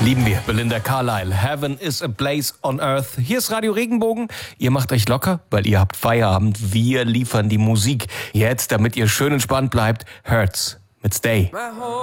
Lieben wir, Belinda Carlisle. Heaven is a place on earth. Hier ist Radio Regenbogen. Ihr macht euch locker, weil ihr habt Feierabend. Wir liefern die Musik. Jetzt, damit ihr schön entspannt bleibt, hört's mit Stay.